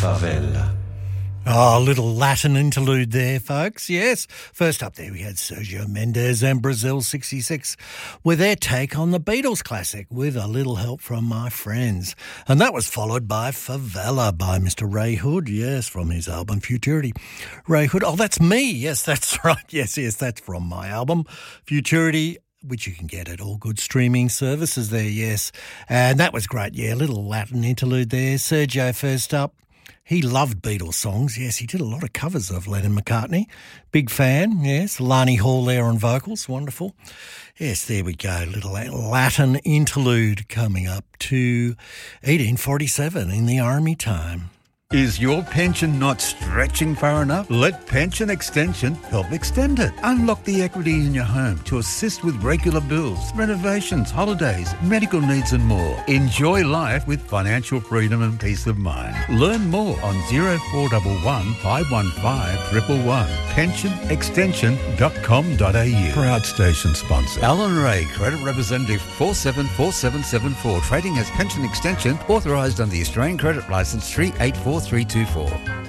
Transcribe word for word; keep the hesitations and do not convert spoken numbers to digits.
Favela. Oh, a little Latin interlude there, folks. Yes. First up there, we had Sergio Mendes and Brazil sixty-six with their take on the Beatles classic, With a Little Help from My Friends. And that was followed by Favela by Mister Ray Hood, yes, from his album Futurity. Ray Hood, oh, that's me. Yes, that's right. Yes, yes, that's from my album Futurity, which you can get at all good streaming services there, yes. And that was great, yeah, a little Latin interlude there. Sergio first up. He loved Beatles songs. Yes, he did a lot of covers of Lennon McCartney. Big fan, yes. Lani Hall there on vocals, wonderful. Yes, there we go. Little Latin interlude coming up to eighteen forty-seven in the army time. Is your pension not stretching far enough? Let Pension Extension help extend it. Unlock the equity in your home to assist with regular bills, renovations, holidays, medical needs and more. Enjoy life with financial freedom and peace of mind. Learn more on zero four one one, five one five, one one one. pension extension dot com dot a u. Proud station sponsor. Alan Ray, Credit Representative four seven four seven seven four. Trading as Pension Extension, authorised under the Australian Credit Licence three eight four three two four.